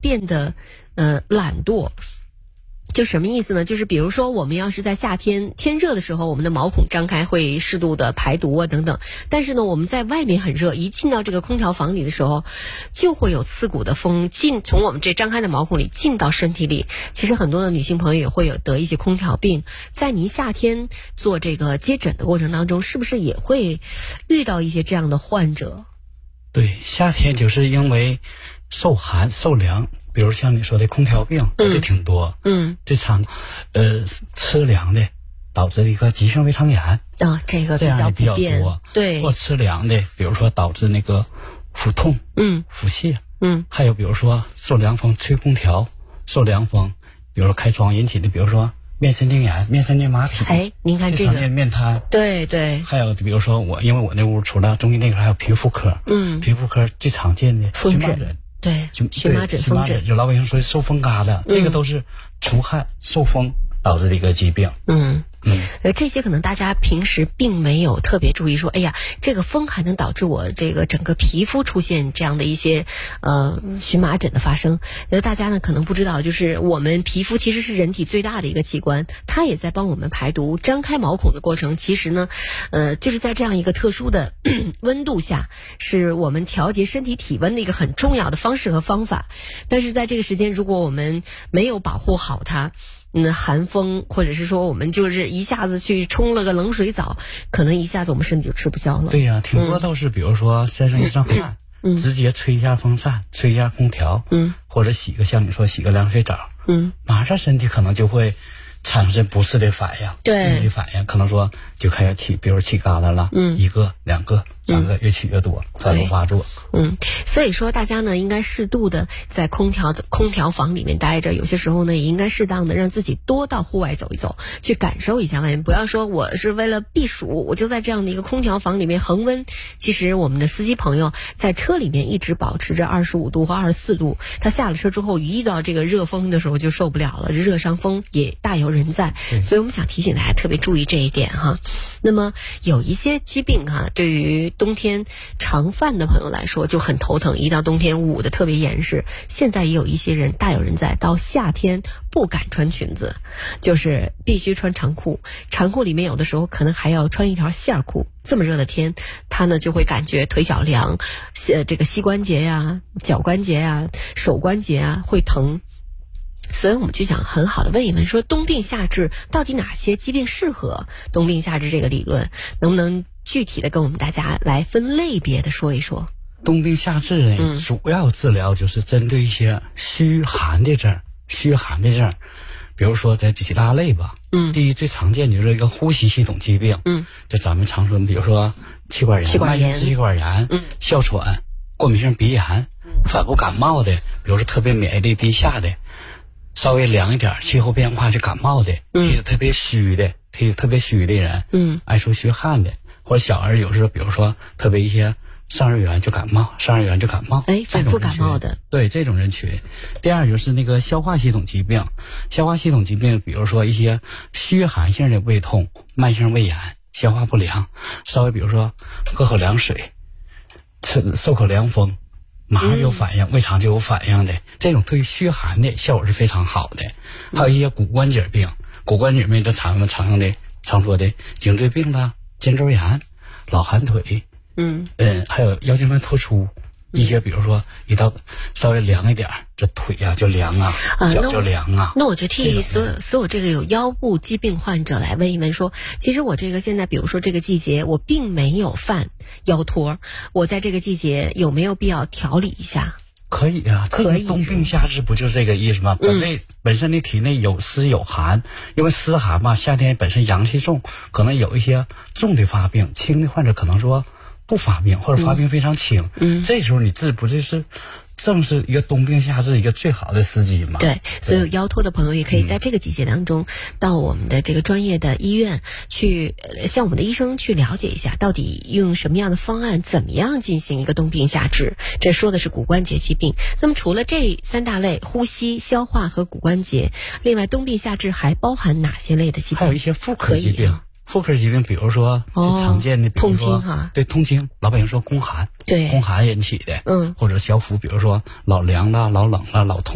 变得懒惰。就什么意思呢？就是比如说我们要是在夏天天热的时候，我们的毛孔张开会适度的排毒啊等等，但是呢我们在外面很热，一进到这个空调房里的时候，就会有刺骨的风从我们这张开的毛孔里进到身体里。其实很多的女性朋友也会有得一些空调病，在您夏天做这个接诊的过程当中，是不是也会遇到一些这样的患者？ 对，夏天就是因为受寒受凉，比如像你说的空调病这挺多，这常吃凉的导致一个急性胃肠炎这个这样的比较多， 对， 或吃凉的，比如说导致那个腹痛，腹泻，还有比如说受凉风吹空调受凉风，比如说开窗引起的，比如说面神经炎、面神经麻痹， 您看这个面瘫， 对， 还有比如说因为我那屋除了中医内科还有皮肤科，皮肤科最常见的荨麻疹。 对，荨麻疹、风疹， 就老百姓说受风疙瘩，这个都是出汗受风导致的一个疾病。 这些可能大家平时并没有特别注意说，哎呀，这个风还能导致我这个整个皮肤出现这样的一些荨麻疹的发生。大家呢可能不知道，就是我们皮肤其实是人体最大的一个器官，它也在帮我们排毒。张开毛孔的过程，其实呢就是在这样一个特殊的温度下，是我们调节身体体温的一个很重要的方式和方法。但是在这个时间，如果我们没有保护好它，寒风，或者是说我们就是一下子去冲了个冷水澡，可能一下子我们身体就吃不消了。 对呀，挺多都是比如说身上一上汗，直接吹一下风扇，吹一下空调，或者像你说洗个凉水澡，马上身体可能就会产生不适的反应，对，反应可能说就开始比如起疙瘩了，一个、两个、3个，越起越多，反复发作。 所以说大家呢应该适度的在空调房里面待着，有些时候呢也应该适当的让自己多到户外走一走，去感受一下外面。不要说我是为了避暑，我就在这样的一个空调房里面恒温。其实我们的司机朋友在车里面一直保持着25度和24度，他下了车之后一遇到这个热风的时候就受不了了，热伤风也大有人在。所以我们想提醒大家特别注意这一点哈。那么有一些疾病对于冬天常犯的朋友来说就很头疼，一到冬天捂得特别严实。现在也有一些人大有人在，到夏天不敢穿裙子，就是必须穿长裤，长裤里面有的时候可能还要穿一条线裤。这么热的天，他呢就会感觉腿脚凉，这个膝关节呀、脚关节呀、手关节啊会疼。所以我们就想很好的问一问，说冬病夏治到底哪些疾病适合冬病夏治这个理论，能不能具体的跟我们大家来分类别的说一说？ 冬病夏治呢，主要治疗就是针对一些虚寒的症，比如说这几大类吧。第一最常见就是一个呼吸系统疾病，就咱们常说，比如说气管炎、慢性支气管炎、哮喘、过敏性鼻炎、反复感冒的，比如说特别免疫力低下的，稍微凉一点气候变化就感冒的，体质特别虚的人，爱出虚汗的，或者小儿有时候比如说特别一些上幼儿园就感冒，反复感冒的，对，这种人群。第二就是那个消化系统疾病，比如说一些虚寒性的胃痛、慢性胃炎、消化不良，稍微比如说喝口凉水、受口凉风，马上有反应，胃肠就有反应的，这种对虚寒的效果是非常好的。还有一些骨关节病就常说的颈椎病啦、肩周炎、老寒腿，还有腰间盘突出，一些比如说一到稍微凉一点，这腿呀就凉啊，脚就凉啊。 那我就替所有这个有腰部疾病患者来问一问说，其实我这个现在比如说这个季节我并没有犯腰托，我在这个季节有没有必要调理一下？ 可以啊，可以。冬病夏治不就这个意思吗？本身你体内有湿有寒，因为湿寒嘛，夏天本身阳气重，可能有一些重的发病，轻的患者可能说不发病，或者发病非常轻。这时候你治不就是正是一个冬病夏治一个最好的时机嘛？对， 所有腰托的朋友也可以在这个季节当中，到我们的这个专业的医院去，向我们的医生去了解一下，到底用什么样的方案，怎么样进行一个冬病夏治。这说的是骨关节疾病。那么除了这3大类，呼吸、消化和骨关节，另外冬病夏治还包含哪些类的疾病？ 还有一些妇科疾病。妇科疾病，比如说常见的，比如说对痛经，老百姓说宫寒，宫寒引起的，或者小腹，比如说老凉了、老冷了、老痛。